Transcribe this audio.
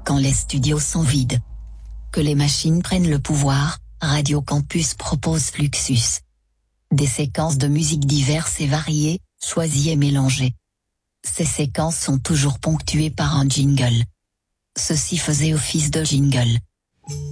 quand les studios sont vides. Que les machines prennent le pouvoir, Radio Campus propose Fluxus. Des séquences de musique diverses et variées, choisies et mélangées. Ces séquences sont toujours ponctuées par un jingle. Ceci faisait office de jingle.